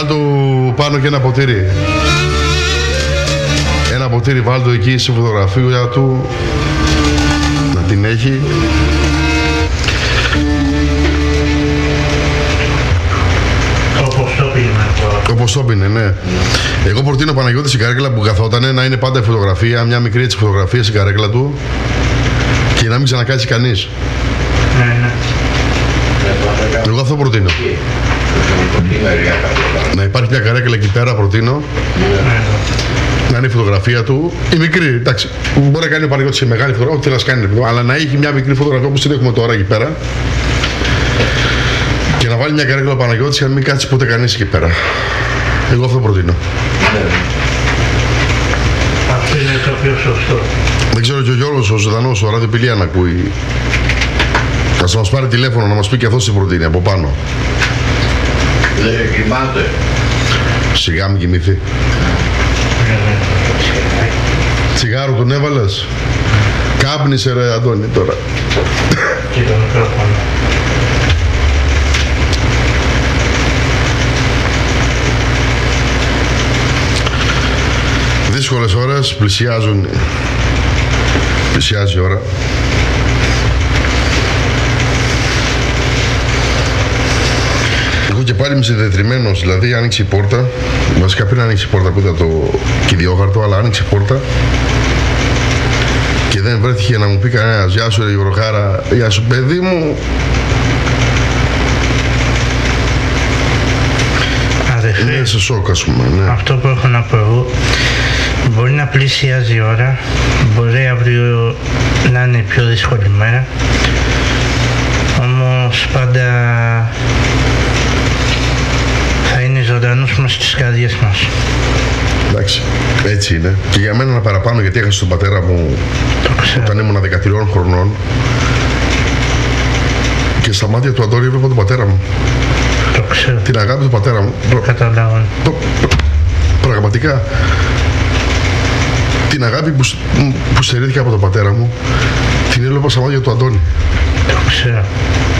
Βάλ του πάνω και ένα ποτήρι. Ένα ποτήρι βάλ του εκεί στη φωτογραφία του. Να την έχει. Όπως το πίνε, ναι. Εγώ προτείνω Παναγιώτη στην καρέκλα που καθότανε να είναι πάντα η φωτογραφία, μια μικρή έτσι φωτογραφία στην καρέκλα του και να μην ξανακάτσει κανείς. Ναι. Εγώ αυτό προτείνω. Να υπάρχει μια καρέκλα εκεί πέρα, προτείνω. Να είναι η φωτογραφία του. Η μικρή, εντάξει. Μπορεί να κάνει ο Παναγιώτης σε μεγάλη φωτογραφία, ό,τι θέλει να κάνει, αλλά να έχει μια μικρή φωτογραφία όπως την έχουμε τώρα εκεί πέρα. Και να βάλει μια καρέκλα ο Παναγιώτης και να μην κάτσει ποτέ κανείς εκεί πέρα. Εγώ αυτό προτείνω. Αυτό είναι το πιο σωστό. Δεν ξέρω και ο Γιώργος ο ζωντανός, ο ραδιοπηλία να ακούει. Θα μας πάρει τηλέφωνο να μας πει και αυτό τι προτείνει από πάνω. Δεν κοιμάται. Σιγά μην κοιμηθεί. Τσιγάρο τον έβαλες. Κάπνισε ρε Αντώνη τώρα. Και το μικρόφωνο. Δύσκολες ώρες πλησιάζουν. Πλησιάζει η ώρα. Εγώ και πάλι είμαι συνδεδρυμένος, δηλαδή άνοιξε η πόρτα. Βασικά πριν άνοιξε η πόρτα που είδα το κυριόχαρτο, αλλά άνοιξε η πόρτα. Και δεν βρέθηκε να μου πει κανένας «Γεια σου ρε Γιωργάρα, γεια σου παιδί μου». Είναι σε σοκ, ας πούμε, ναι. Αυτό που έχω να πω εγώ, μπορεί να πλησιάζει η ώρα, μπορεί αύριο να είναι η πιο δύσκολη μέρα, όμως πάντα θα είναι ζωντανός μας στις καρδιές μας. Εντάξει, έτσι είναι. Και για μένα ένα παραπάνω, γιατί έχασα τον πατέρα μου όταν ήμουν 13 χρονών και στα μάτια του Αντώνη έβλεπα τον πατέρα μου. Το ξέρω. Την αγάπη του πατέρα μου. Καταλάβω. Πραγματικά. Την αγάπη που στερήθηκα από τον πατέρα μου, την έβλεπα στα μάτια του Αντώνη. Το ξέρω.